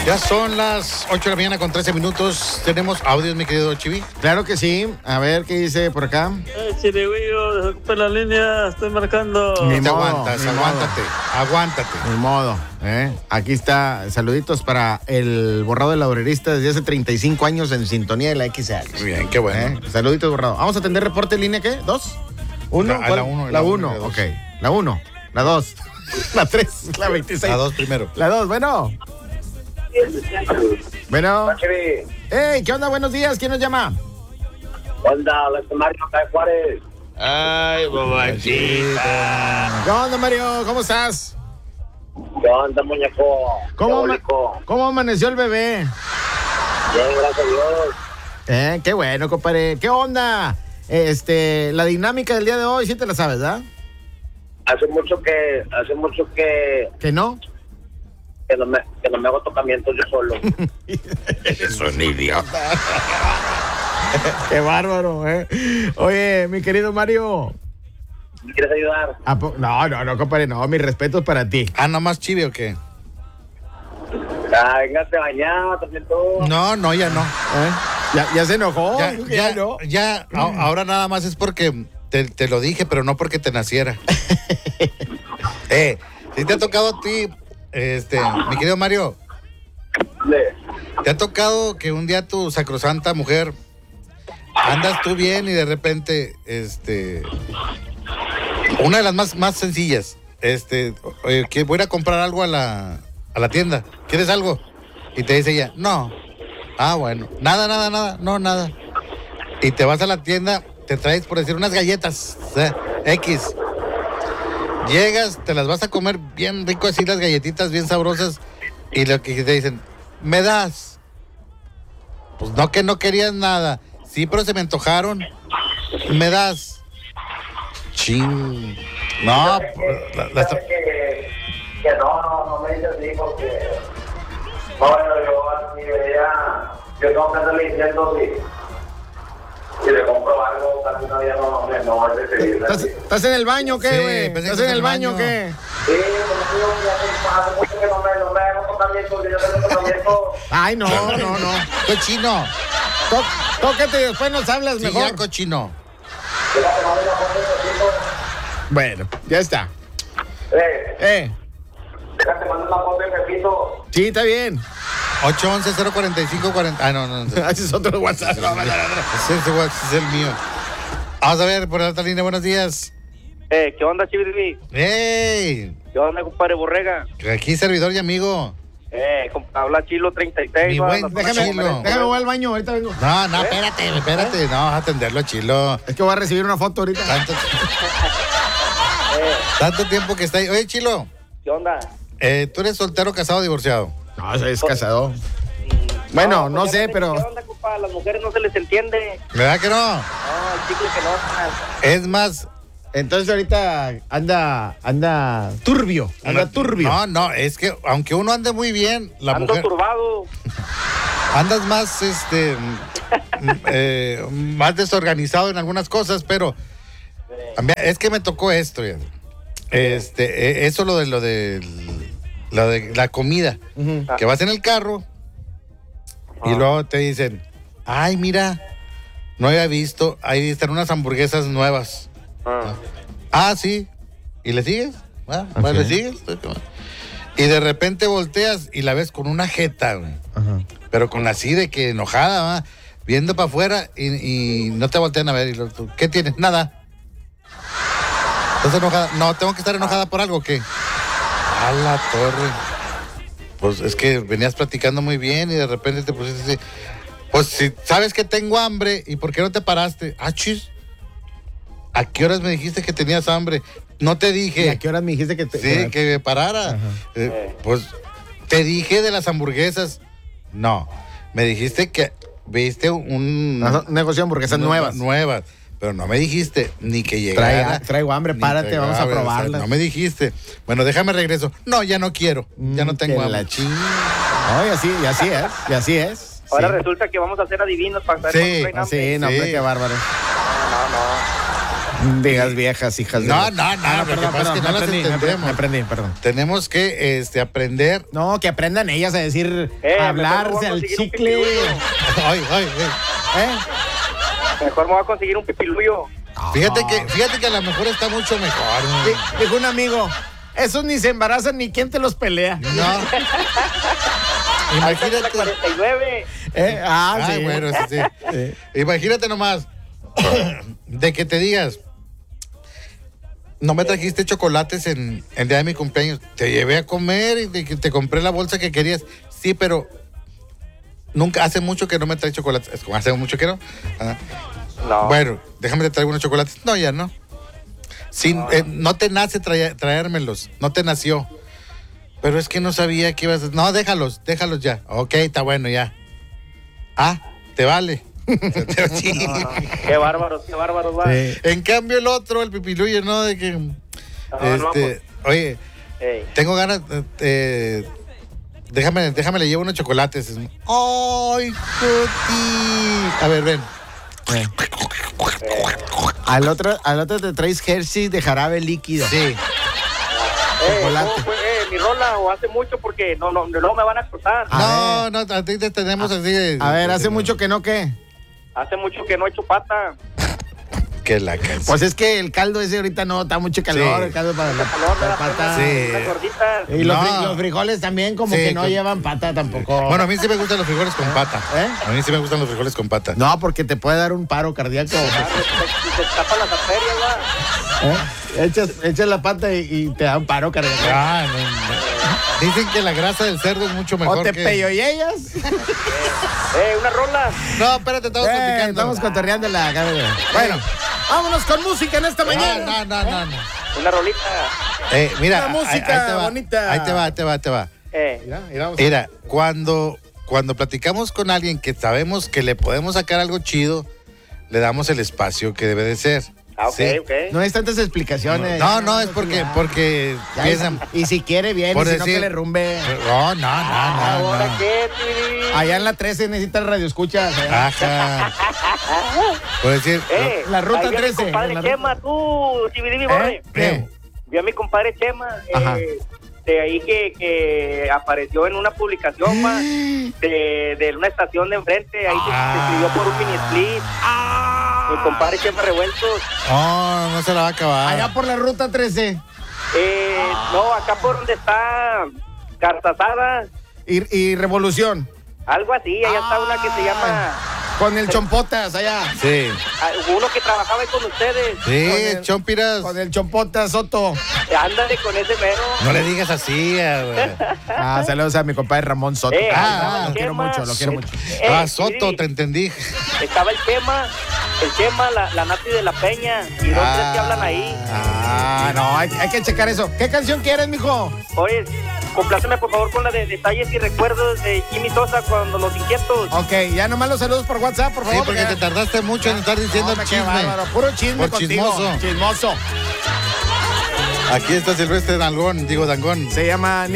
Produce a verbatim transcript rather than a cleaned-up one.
Ya son las ocho de la mañana con trece minutos. ¿Tenemos audios, mi querido Chivi? Claro que sí. A ver, ¿qué dice por acá? Eh, Chirigüillo, desocupe la línea, estoy marcando. Ni Te modo, aguantas, ni aguántate, aguántate. Ni modo, ¿eh? Aquí está, saluditos para el Borrado de la Obrerista desde hace treinta y cinco años en sintonía de la X A. Bien, qué bueno. ¿Eh? Saluditos, Borrado. Vamos a atender reporte en línea, ¿qué? ¿Dos? ¿Uno? La- la uno, La la uno, uno, la dos. ok. La uno, la dos, la tres, la veintiséis. La dos primero. La dos, bueno. Bueno. Hey, ¿qué onda? Buenos días. ¿Quién nos llama? Onda, la Mario acá de Juárez. Ay, mamachita. ¿Qué onda, Mario? ¿Cómo estás? ¿Qué onda, muñeco? ¿Cómo, ama- Diabólico. ¿Cómo amaneció el bebé? Bien, gracias a Dios. Eh, qué bueno, compadre. ¿Qué onda? Este, la dinámica del día de hoy, sí te la sabes, ¿verdad? Hace mucho que, hace mucho que, ¿Que no? que no me, que no me hago tocamientos yo solo. Eres un idiota. Qué bárbaro, ¿eh? Oye, mi querido Mario. ¿Me quieres ayudar? ¿a po- No, no, no, compadre, no. Mis respetos para ti. Ah, ¿no más Chivi o qué? Ah, véngase mañana, también todo. No, no, ya no. ¿Eh? ¿Ya, ya se enojó? Ya, Dijo que ya, no. ya, a- ahora nada más es porque te, te lo dije, pero no porque te naciera. eh, si te ha tocado a ti, este, mi querido Mario, Le- ¿te ha tocado que un día tu sacrosanta mujer andas tú bien y de repente, este, una de las más, más sencillas, este, oye, que voy a ir a comprar algo a la, a la tienda, ¿quieres algo? Y te dice ella, no. Ah, bueno, nada, nada, nada, no, nada. Y te vas a la tienda, te traes, por decir, unas galletas, o sea, X. Llegas, te las vas a comer bien rico así, las galletitas bien sabrosas, y lo que te dicen, ¿me das? Pues no, que no querías nada. Sí, pero se me antojaron. ¿Me das? Ching. No, la- la- Fíjate que, que no, no, no me dices así porque... Bueno, yo ni idea, yo tengo que andarle diciendo si, si le compro algo, casi no, ya no, no, no, es de pedirle ¿Estás, así. estás en el baño o qué, Sí, güey? pensé que ¿Estás en el baño o qué? Sí, como digo, ya hace- hace mucho que no me, no me hago tocamientos, que yo tengo tocamientos. Ay, no, no, no. cochino. Tó- tócate y después nos hablas Sí, mejor. ya, cochino. Fíjate, no me la pongo necesito. Bueno, ya está. Eh, Eh, déjate, mando una foto de Pepito. sí, está bien. ocho once cero cuarenta y cinco cuarenta. Ah, no, no. no. Ese es otro WhatsApp. No, no, no, no. Ese, ese WhatsApp es el mío. Vamos a ver, por la otra línea, buenos días. Eh, ¿qué onda, Chibirri? ¡Ey! ¿Qué onda, compadre Borrega? Aquí servidor y amigo. Eh, comp- habla Chilo treinta y seis. Mi ¿no? buen- Anda por déjame- la conferencia. Déjame voy al baño, ahorita vengo. No, no, espérate, espérate. No, vas a atenderlo, Chilo. Es que voy a recibir una foto ahorita. Tanto, tanto tiempo que está ahí. Oye, Chilo, ¿Qué onda? eh, ¿tú eres soltero, casado o divorciado? No, es casado. Bueno, no pues ya sé, me- pero- ¿Qué onda, compa? A las mujeres no se les entiende. ¿Verdad que no? No, el chicle que no. Es más... Entonces ahorita anda, anda turbio, anda no, turbio. No, no, es que aunque uno ande muy bien, la Ando mujer... turbado. Andas más, este... mm, eh, más desorganizado en algunas cosas, pero... a mí- Es que me tocó esto, ya. Este, eh, eso lo de lo de... Lo de la comida. Ujú. Que vas en el carro y luego te dicen, ay, mira, no había visto, ahí están unas hamburguesas nuevas. Ah. Ah, sí. ¿Y le sigues? Ah, Ok. ¿le sigues? Y de repente volteas y la ves con una jeta, güey. Ajá. Pero con así de que enojada, ¿va? Viendo para afuera y, y no te voltean a ver. Y lo- tú, ¿qué tienes? Nada. ¿Estás enojada? No, tengo que estar enojada por algo, ¿o qué? A la torre. Pues es que venías platicando muy bien y de repente te pusiste así. Pues si sabes que tengo hambre, ¿y por qué no te paraste? Ah, chis. ¿A qué horas me dijiste que tenías hambre? No te ¿Y dije. a qué horas me dijiste que te... Sí, que me parara. Ajá. Eh, pues te dije de las hamburguesas. No, me dijiste que viste un... Ajá, negocio de hamburguesas unas nuevas. Nuevas. Pero no me dijiste ni que llegara. Traiga- traigo hambre, ni párate, traigo vamos a hambre, o sea, probarlas. no me dijiste. Bueno, déjame regreso. No, ya no quiero. Ya no Mm, tengo que hambre. la ching. No, y así, y así es, y así es. Ahora Sí. resulta que vamos a hacer adivinos para saber Sí, cuándo traen Ah, hambre. sí, no, hombre, Sí. qué bárbaro. No, no. Digas viejas, hijas de... No, no, no, Ah, lo que perdón, pasa es que perdón, no me las aprendí, me entendemos. Me aprendí, perdón. Tenemos que este, aprender. No, que aprendan ellas a decir, Eh, a hablarse mejor al voy a conseguir un chicle. pipiluyo. Ay, ay, ay. ¿Eh? Mejor me voy a conseguir un pipiluyo. Fíjate que, fíjate que a lo mejor está mucho mejor. Di- Dijo un amigo, esos ni se embarazan ni quién te los pelea. No. Ahí está la Imagínate. cuarenta y nueve. ¿Eh? Ah, Ay, sí. bueno, sí, sí. Sí. Imagínate nomás de que te digas, no me trajiste chocolates en el día de mi cumpleaños, te llevé a comer y te, te compré la bolsa que querías. Sí, pero nunca, hace mucho que no me traes chocolates. Es como hace mucho que no. Ah. No. Bueno, déjame te traigo unos chocolates. No, ya no. Sin, eh, no te nace traer- traérmelos, no te nació. Pero es que no sabía que ibas a... No, déjalos, déjalos ya. Ok, está bueno ya. Ah, te vale. Sí. No, no. Qué bárbaros, qué bárbaros, va. Sí. En cambio el otro, el pipiluyo, ¿no? De que... no, este, oye, Ey. tengo ganas... eh, eh, déjame, déjame, le llevo unos chocolates. ¡Ay, Cookie! A ver, ven. Eh. Al otro, al otro te traes Hershey de jarabe líquido. Sí. Eh, Chocolate. ¿cómo fue, eh, mi rola o hace mucho porque no, no, no me van a cortar. A No, no, a ti te tenemos así de... A ver, hace de- mucho que no, ¿qué? Hace mucho que no he hecho pata. Que la canción. Pues es que el caldo ese ahorita no, está mucho calor, Sí. el caldo para la, Calor, para ¿verdad? pata. Sí. Las gorditas. Y los, No. fri- los frijoles también como Sí, que no con- llevan pata tampoco. Bueno, a mí sí me gustan los frijoles con pata. ¿Eh? A mí sí me gustan los frijoles con pata. No, porque te puede dar un paro cardíaco. Ah, se, se, se tapan las arterias, va. ¿Eh? Echas, echas la pata y, y te da un paro cardíaco. Ah, no, no. Dicen que la grasa del cerdo es mucho mejor O te que... peyoyellas. Eh, una rola. No, espérate, estamos Eh, platicando. estamos cotorreando la... Bueno, vámonos con música en esta mañana. No, no, no, no, no. Una rolita. Eh, mira, Una ahí- música ahí te va, bonita. Ahí te va, ahí te va, ahí te va. Eh. Mira, mira, vamos. Mira, cuando, cuando platicamos con alguien que sabemos que le podemos sacar algo chido, le damos el espacio que debe de ser. Ah, ok, ¿sí? ok. No hay tantas explicaciones. No, no, es porque, Ya. porque Ya, piensan... y, y si quiere bien, Por y si no decir- que le rumbe. No, no, no, no, ¿Ahora no. qué, Tiri? Allá en la trece necesita radio escuchas. Ajá. Por decir... Eh, La ruta ahí vi a mi trece, compadre la Chema, tú, Chibidibi, borre. ¿Eh? ¿Qué? Vi a mi compadre Chema, Ajá. eh, de ahí que, que apareció en una publicación, ma, de, de una estación de enfrente, ahí se- Ah. se escribió por un mini split. Mi compadre Chema Revueltos. No, no se la va a acabar. Allá por la ruta trece. Eh, no, acá por donde está Cartazada, Y, y Revolución. algo así, allá está una que se llama, Con el Chompotas allá. Sí, ah, uno que trabajaba ahí con ustedes. sí, Con el- Chompiras. Con el Chompotas Soto. Ándale con ese mero. No le digas así. a- Ah, saludos a mi compadre Ramón Soto. Eh, Ah, estaba el lo quiero Chema. mucho, lo quiero mucho. Eh, Ah, Soto, Chiri, te entendí. estaba el Chema, el Chema, la, la Nati de la Peña, y dos tres que hablan ahí. Ah, no, hay, hay que checar eso. ¿Qué canción quieres, mijo? Oye, compláceme por favor con la de detalles y recuerdos de Jimmy Sosa cuando Los Inquietos. Ok, ya nomás los saludos por WhatsApp, por Sí, favor. porque te tardaste mucho en estar diciendo No, el qué chisme. bárbaro, puro chisme Por contigo. chismoso. Chismoso. Aquí está Silvestre Dangón, digo Dangón. Se llama